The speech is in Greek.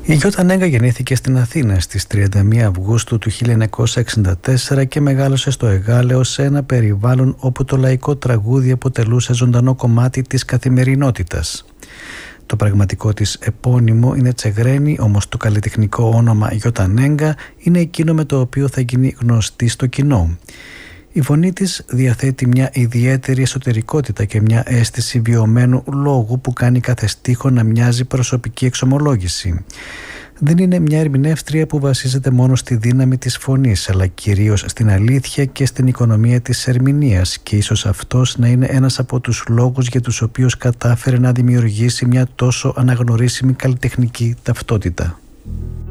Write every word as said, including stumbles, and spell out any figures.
Η Γιώτα Νέγκα γεννήθηκε στην Αθήνα στις τριάντα μία Αυγούστου του χίλια εννιακόσια εξήντα τέσσερα και μεγάλωσε στο Εγάλεο σε ένα περιβάλλον όπου το λαϊκό τραγούδι αποτελούσε ζωντανό κομμάτι της καθημερινότητας. Το πραγματικό της επώνυμο είναι Τσεγρένη, όμως το καλλιτεχνικό όνομα Γιώτα Νέγκα είναι εκείνο με το οποίο θα γίνει γνωστή στο κοινό. Η φωνή της διαθέτει μια ιδιαίτερη εσωτερικότητα και μια αίσθηση βιωμένου λόγου που κάνει κάθε στίχο να μοιάζει προσωπική εξομολόγηση. Δεν είναι μια ερμηνεύτρια που βασίζεται μόνο στη δύναμη της φωνής, αλλά κυρίως στην αλήθεια και στην οικονομία της ερμηνείας, και ίσως αυτός να είναι ένας από τους λόγους για τους οποίους κατάφερε να δημιουργήσει μια τόσο αναγνωρίσιμη καλλιτεχνική ταυτότητα.